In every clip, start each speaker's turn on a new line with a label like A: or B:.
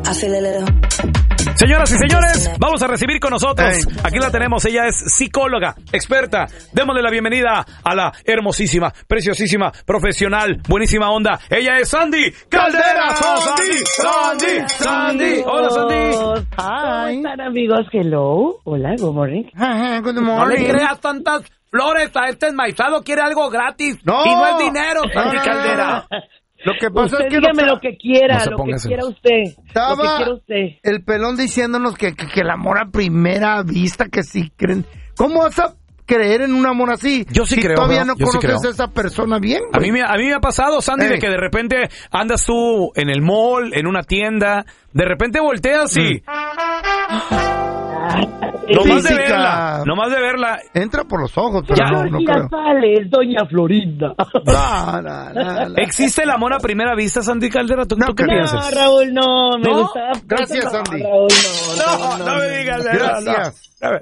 A: Señoras y señores, vamos a recibir con nosotros. Aquí la tenemos, ella es psicóloga, experta. Démosle la bienvenida a la hermosísima, preciosísima, profesional, buenísima onda. Ella es Sandy Caldera. Sandy. Hola, Sandy.
B: ¿Cómo están, amigos? Hello. Hola, good morning.
C: Good morning.
A: No le creas tantas flores a este enmaizado, quiere algo gratis.
C: No.
A: Y no es dinero, Sandy Caldera.
C: Lo que pasa
B: Usted
C: es que
B: dígame lo que quiera,
A: no se
B: lo
A: ponga
B: que quiera
A: celoso.
B: usted.
C: Estaba
B: Lo que quiera usted.
C: el pelón diciéndonos que el amor a primera vista, que sí creen. ¿Cómo vas a creer en un amor así?
A: Yo sí
C: si
A: creo,
C: todavía
A: bro.
C: no
A: Yo sí
C: conoces
A: creo.
C: a esa persona bien,
A: A
C: güey.
A: mí me ha pasado, Sandy, de que de repente andas tú en el mall, en una tienda, de repente volteas y... Nomás de verla.
C: Entra por los ojos, pero
A: Ya.
C: no
B: Ya
C: creo.
B: sale, es doña Florinda.
C: No.
A: ¿Existe el amor a primera vista, Sandy Caldera? ¿Tú qué
B: No,
A: piensas?
B: Raúl, no, me
A: ¿No?
B: gustaba.
C: Gracias,
B: no,
C: Sandy.
B: Raúl, no,
A: me digas eso.
C: Gracias.
A: No.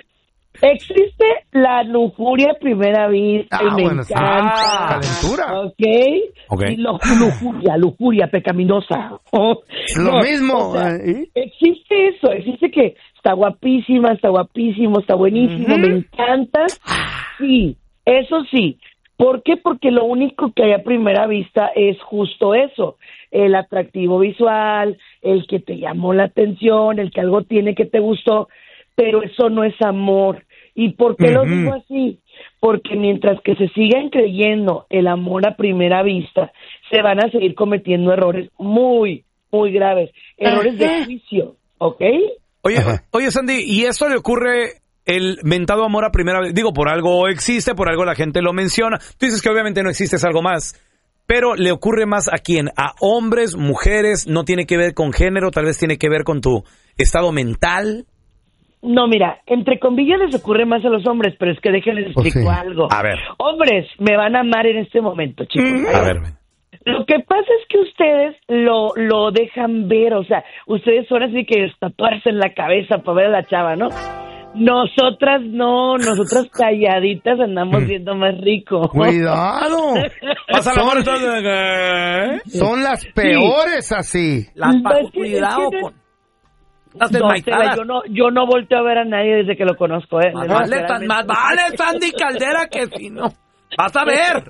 B: Existe la lujuria a primera vista y me
C: bueno, sí.
B: encanta.
C: Calentura.
A: Ok.
B: Y lujuria pecaminosa.
C: Lo mismo.
B: o sea, existe eso, existe que está guapísima, está guapísimo, está buenísimo, me encanta. Sí, eso sí. ¿Por qué? Porque lo único que hay a primera vista es justo eso, el atractivo visual, el que te llamó la atención, el que algo tiene que te gustó, pero eso no es amor. ¿Y por qué lo digo así? Porque mientras que se sigan creyendo el amor a primera vista, se van a seguir cometiendo errores muy, muy graves, errores de juicio, ¿ok?
A: Oye, Sandy, ¿y esto le ocurre el mentado amor a primera vista? Digo, por algo existe, por algo la gente lo menciona. Tú dices que obviamente no existe, es algo más. Pero ¿le ocurre más a quién? ¿A hombres, mujeres? ¿No tiene que ver con género? Tal vez tiene que ver con tu estado mental.
B: No, mira, entre comillas les ocurre más a los hombres, pero es que déjenles explico algo.
A: A ver.
B: Hombres, me van a amar en este momento, chicos.
A: A ver.
B: Lo que pasa es que ustedes lo dejan ver, o sea, ustedes son así que tatuarse en la cabeza para ver a la chava, ¿no? Nosotras no, nosotras calladitas andamos viendo más rico.
C: Cuidado.
A: Pasa la mano entonces.
C: Son las peores así.
A: Cuidado con las
B: No,
A: desmaizadas.
B: yo no volteo a ver a nadie desde que lo conozco, ¿eh?
A: Más vale, Sandy Caldera, que si no. Vas a ver.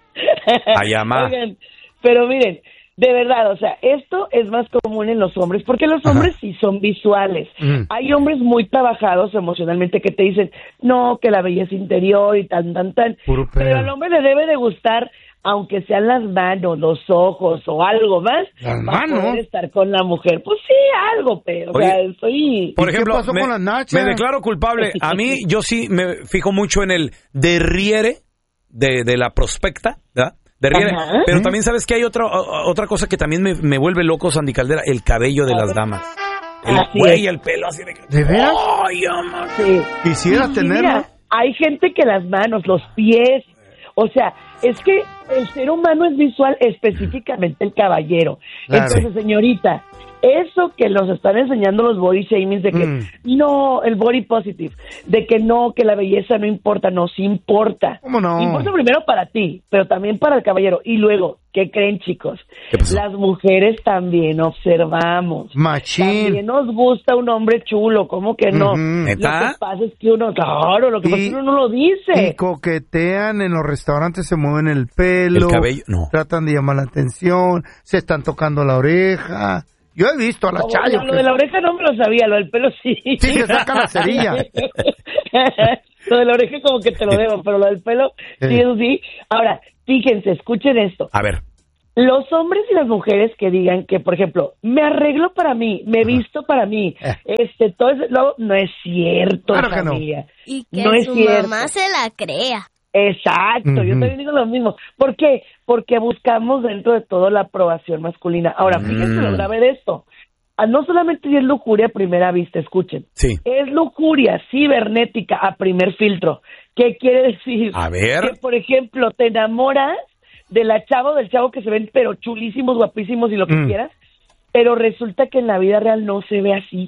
A: Allá, ma.
B: Oigan, pero miren, de verdad, o sea, esto es más común en los hombres, porque los hombres sí son visuales. Hay hombres muy trabajados emocionalmente que te dicen, no, que la belleza interior y tan.
C: Puro
B: Pero
C: pedo.
B: al hombre le debe de gustar, aunque sean las manos, los ojos o algo más,
C: ¿Las
B: para
C: manos?
B: poder estar con la mujer. Pues sí, algo, pero, o
A: Oye,
B: sea, soy...
A: Por
C: ¿Y qué
A: ejemplo,
C: pasó con las nachas?
A: me declaro culpable. A mí, yo sí me fijo mucho en el derriere de la prospecta, ¿verdad? Derriere.
B: Ajá.
A: Pero también sabes que hay otra cosa que también me vuelve loco, Sandy Caldera, el cabello de las damas. El
B: Así
A: güey,
B: es.
A: el pelo así de...
C: ¿De veras?
A: Ay, ama.
B: Sí.
C: Quisiera
B: Y
C: tenerlo.
B: mira, hay gente que las manos, los pies, o sea, es que el ser humano es visual, específicamente el caballero.
C: Claro.
B: Entonces, señorita, eso que nos están enseñando los body shamings de que no, el body positive, de que no, que la belleza no importa, no, sí importa.
C: ¿Cómo no?
B: Importa primero para ti, pero también para el caballero. Y luego, ¿qué creen, chicos?
A: ¿Qué pasó?
B: Las mujeres también observamos.
C: Machín.
B: También nos gusta un hombre chulo, ¿cómo que no?
C: Ujú.
B: Lo
A: ¿Neta?
B: que pasa es que uno, claro, lo que pasa es que uno no lo dice.
C: Y coquetean en los restaurantes, se mueven el pelo.
A: El cabello, no.
C: Tratan de llamar la atención, se están tocando la oreja. Yo he visto a la
B: Como,
C: Chayo.
B: lo de la oreja no me lo sabía, lo del pelo sí.
C: Sí, que saca la cerilla.
B: Lo de la oreja como que te lo debo, pero lo del pelo, sí, eso sí. Ahora, fíjense, escuchen esto.
A: A ver.
B: Los hombres y las mujeres que digan que, por ejemplo, me arreglo para mí, me visto para mí, todo eso, no es cierto,
C: Claro que no.
B: familia.
D: Y que
B: No es
D: su
B: cierto.
D: mamá se la crea.
B: Exacto, yo también digo lo mismo. ¿Por qué? Porque buscamos dentro de todo la aprobación masculina. Ahora, fíjense lo grave de esto. No solamente es lujuria a primera vista, escuchen.
A: Sí.
B: Es lujuria cibernética a primer filtro. ¿Qué quiere decir?
A: A ver.
B: Que, por ejemplo, te enamoras de la chava o del chavo que se ven pero chulísimos, guapísimos y lo que quieras, pero resulta que en la vida real no se ve así.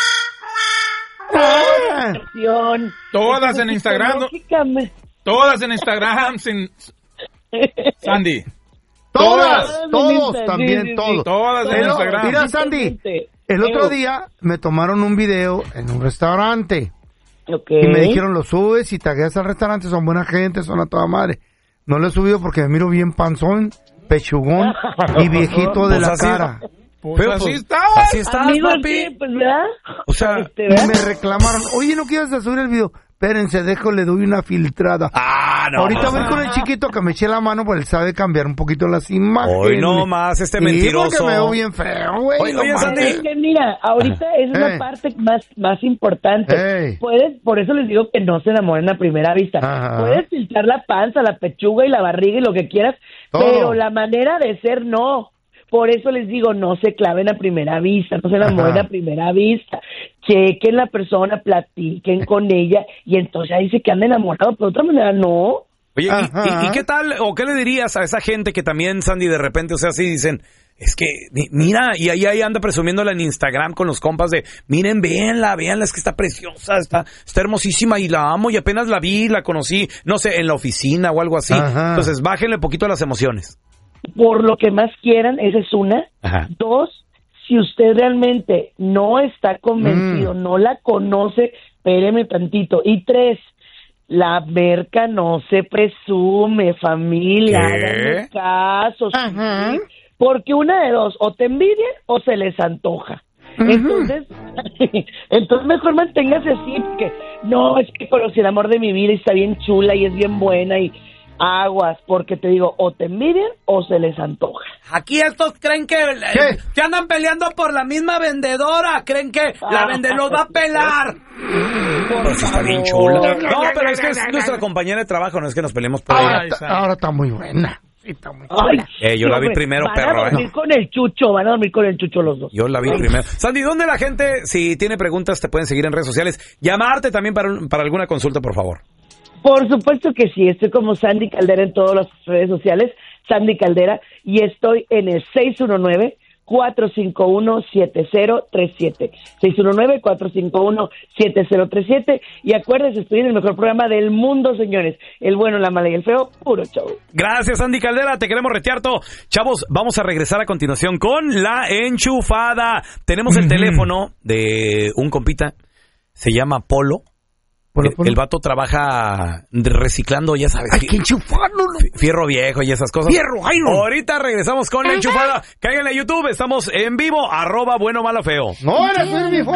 E: Todas en Instagram. Todas en Instagram sin... Sandy.
C: Todos también,
B: sí,
C: todos.
E: Todas en Instagram.
C: Mira, Sandy, el otro día me tomaron un video en un restaurante.
B: Okay.
C: Y me dijeron, lo subes y tagueas al restaurante, son buena gente, son a toda madre. No lo he subido porque me miro bien panzón, pechugón y viejito de
A: Pues
C: la
A: así,
C: cara.
E: Pues
A: Pero,
E: así
A: pues,
E: estabas.
A: Así estás,
B: Amigo,
A: papi.
B: sí, pues, ¿verdad?
A: O sea,
C: Y
B: ¿verdad?
C: me reclamaron, oye, ¿no quieres subir el video? Espérense, le doy una filtrada.
A: no.
C: Ahorita voy con el chiquito que me eché la mano, pues él sabe cambiar un poquito las imágenes.
A: Hoy no más, este
C: Sí,
A: mentiroso.
C: porque me veo bien feo, güey.
A: Oye,
C: no
A: oye,
C: mames.
A: Sandy.
B: Es que mira, ahorita es una parte más importante.
C: Ey.
B: Por eso les digo que no se enamoren a primera vista.
C: Ajá.
B: Puedes filtrar la panza, la pechuga y la barriga y lo que quieras,
C: Todo.
B: pero la manera de ser no. Por eso les digo, no se claven a primera vista, no se enamoren
C: Ajá.
B: a primera vista. Chequen la persona, platiquen con ella y entonces ahí dice que anda enamorado, pero de otra manera no.
A: Oye,
C: Ajá.
A: ¿y qué tal, o qué le dirías a esa gente que también, Sandy, de repente, o sea, así dicen, es que, mira, y ahí anda presumiéndola en Instagram con los compas de, miren, véanla, es que está preciosa, está hermosísima y la amo y apenas la vi, la conocí, no sé, en la oficina o algo así.
C: Ajá.
A: Entonces, bájenle poquito a las emociones.
B: Por lo que más quieran, esa es una.
A: Ajá.
B: 2, si usted realmente no está convencido, no la conoce, espéreme tantito. Y 3, la merca no se presume, familia,
A: ¿Qué?
B: háganme caso, sí,
C: Ajá.
B: porque una de dos, o te envidian o se les antoja. Entonces mejor manténgase así, porque no, es que conocí el amor de mi vida y está bien chula y es bien buena y aguas, porque te digo, o te envidian o se les antoja.
D: Aquí estos creen que andan peleando por la misma vendedora. Creen que la vendedora los va a pelar.
A: Pues está bien chula. No, pero es que es nuestra compañera de trabajo, no es que nos peleemos por ella.
C: Ahora está muy buena. Sí, está muy
B: Ay,
C: buena.
A: Yo la vi
B: hombre,
A: primero,
B: van
A: perro,
B: a dormir con el chucho, van a dormir con el chucho los dos.
A: Yo la vi primero. Sandy, ¿dónde la gente, si tiene preguntas, te pueden seguir en redes sociales? Llamarte también para alguna consulta, por favor.
B: Por supuesto que sí, estoy como Sandy Caldera en todas las redes sociales, Sandy Caldera, y estoy en el 619-451-7037. 619-451-7037. Y acuérdense, estoy en el mejor programa del mundo, señores. El bueno, la mala y el feo, puro show.
A: Gracias, Sandy Caldera, te queremos retear todo. Chavos, vamos a regresar a continuación con La Enchufada. Tenemos el teléfono de un compita, se llama Polo. El vato trabaja reciclando, ya sabes.
C: Hay que enchufarlo.
A: Fierro viejo y esas cosas.
C: Fierro, iron.
A: Ahorita regresamos con La Enchufada. Cáiganle a YouTube, estamos en vivo, @bueno, malo, feo.
C: No, eres mi